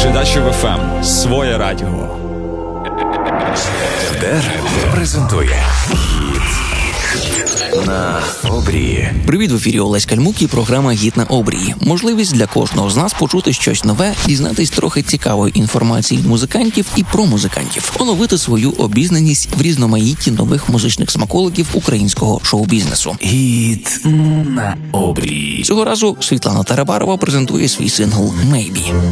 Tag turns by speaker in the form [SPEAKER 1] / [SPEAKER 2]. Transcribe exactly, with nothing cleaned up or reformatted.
[SPEAKER 1] Передача в еф ем. Своє радіо.
[SPEAKER 2] ДЕР презентує «Гіт на обрії».
[SPEAKER 3] Привіт, в ефірі Олесь Кальмук і програма «Гіт на обрії». Можливість для кожного з нас почути щось нове, дізнатись трохи цікавої інформації від музикантів і про музикантів, оновити свою обізнаність в різноманітті нових музичних смаколиків українського шоу-бізнесу.
[SPEAKER 2] «Гіт на обрії».
[SPEAKER 3] Цього разу Світлана Тарабарова презентує свій сингл «Maybe».